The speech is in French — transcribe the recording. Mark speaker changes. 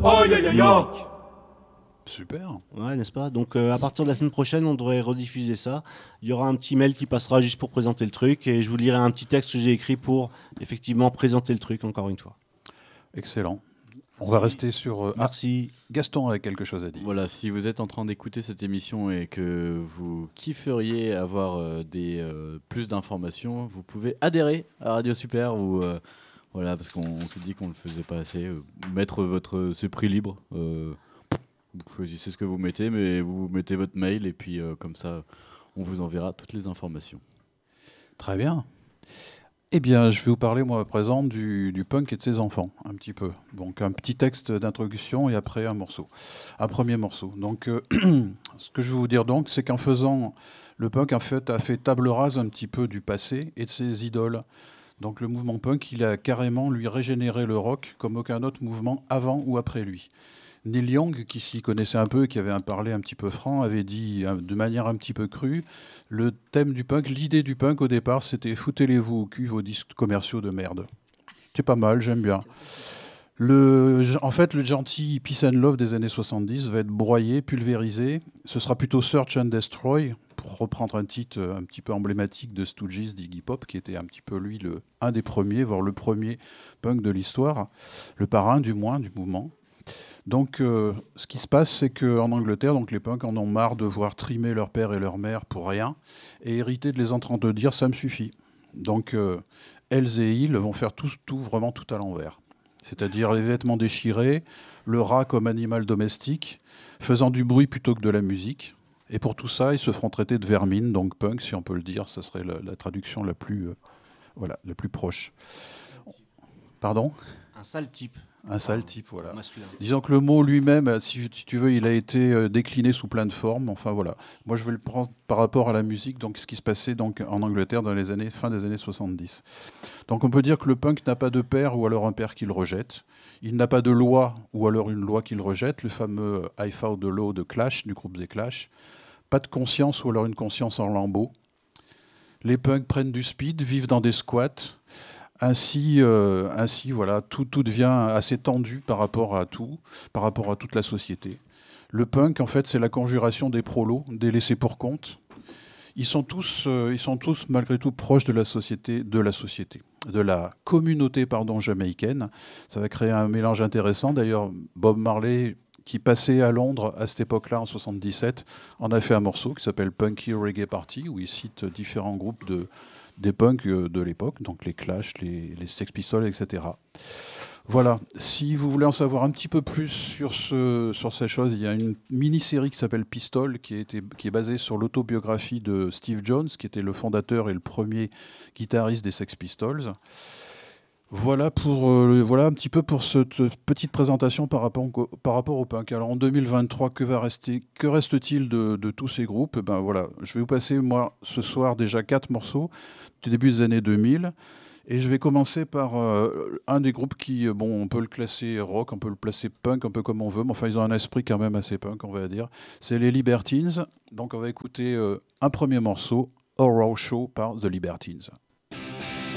Speaker 1: Oh ya ya ya.
Speaker 2: Super.
Speaker 3: Ouais, n'est-ce pas? Donc à partir de la semaine prochaine, on devrait rediffuser ça. Il y aura un petit mail qui passera juste pour présenter le truc et je vous lirai un petit texte que j'ai écrit pour effectivement présenter le truc encore une fois.
Speaker 2: Excellent. On va rester sur...
Speaker 3: Merci.
Speaker 2: Gaston a quelque chose à dire.
Speaker 4: Voilà, si vous êtes en train d'écouter cette émission et que vous kifferiez avoir plus d'informations, vous pouvez adhérer à Radio Super ou voilà, parce qu'on s'est dit qu'on ne le faisait pas assez. Mettre ce prix libre. Vous choisissez ce que vous mettez, mais vous mettez votre mail et puis comme ça, on vous enverra toutes les informations.
Speaker 2: Très bien. Eh bien, je vais vous parler, moi, à présent, du punk et de ses enfants, un petit peu. Donc, un petit texte d'introduction et après un premier morceau. Donc, ce que je vais vous dire, donc, c'est qu'en faisant... Le punk, en fait, a fait table rase un petit peu du passé et de ses idoles. Donc, le mouvement punk, il a carrément, lui, régénéré le rock comme aucun autre mouvement avant ou après lui. Neil Young, qui s'y connaissait un peu et qui avait parlé un petit peu franc, avait dit de manière un petit peu crue, le thème du punk, l'idée du punk au départ, c'était « foutez-les-vous au cul vos disques commerciaux de merde ». C'est pas mal, j'aime bien. En fait, le gentil Peace and Love des années 70 va être broyé, pulvérisé. Ce sera plutôt Search and Destroy, pour reprendre un titre un petit peu emblématique de Stooges, d'Iggy Pop, qui était un petit peu, lui, un des premiers, voire le premier punk de l'histoire, le parrain, du moins, du mouvement. Donc, ce qui se passe, c'est qu'en Angleterre, donc, les punks en ont marre de voir trimer leur père et leur mère pour rien, et hériter de les entendre dire « ça me suffit ». Donc, elles et ils vont faire vraiment tout à l'envers. C'est-à-dire les vêtements déchirés, le rat comme animal domestique, faisant du bruit plutôt que de la musique. Et pour tout ça, ils se feront traiter de vermine, donc punk, si on peut le dire, ça serait la traduction la plus proche. Pardon ?
Speaker 3: Un sale type.
Speaker 2: Un sale type, voilà.
Speaker 3: Masculin.
Speaker 2: Disons que le mot lui-même, si tu veux, il a été décliné sous plein de formes. Enfin voilà. Moi, je vais le prendre par rapport à la musique, donc ce qui se passait donc en Angleterre dans les fin des années 70. Donc on peut dire que le punk n'a pas de père ou alors un père qui le rejette. Il n'a pas de loi ou alors une loi qui le rejette. Le fameux I Fought the Law de Clash, du groupe des Clash. Pas de conscience ou alors une conscience en lambeaux. Les punks prennent du speed, vivent dans des squats. Ainsi, voilà, tout devient assez tendu par rapport à tout, par rapport à toute la société. Le punk, en fait, c'est la conjuration des prolos, des laissés pour compte. Ils sont tous malgré tout proches de la société, de la communauté, jamaïcaine. Ça va créer un mélange intéressant. D'ailleurs, Bob Marley, qui passait à Londres à cette époque-là, en 77, en a fait un morceau qui s'appelle Punky Reggae Party, où il cite différents groupes des punks de l'époque, donc les Clash, les Sex Pistols, etc. Voilà, si vous voulez en savoir un petit peu plus sur ces choses, il y a une mini-série qui s'appelle Pistol, qui est basée sur l'autobiographie de Steve Jones, qui était le fondateur et le premier guitariste des Sex Pistols. Voilà un petit peu pour cette petite présentation par rapport au punk. Alors en 2023, que reste-t-il de tous ces groupes ? Ben voilà, je vais vous passer moi ce soir déjà 4 morceaux du début des années 2000, et je vais commencer par un des groupes qui, on peut le classer rock, on peut le placer punk, un peu comme on veut, mais enfin ils ont un esprit quand même assez punk, on va dire. C'est les Libertines. Donc on va écouter un premier morceau, Horror Show par The Libertines.